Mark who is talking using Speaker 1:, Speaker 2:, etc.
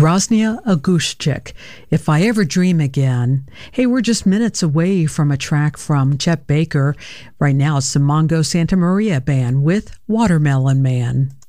Speaker 1: Groznia Agushchik, If I Ever Dream Again. Hey, we're just minutes away from a track from Chet Baker. Right now it's the Mongo Santa Maria Band with Watermelon Man.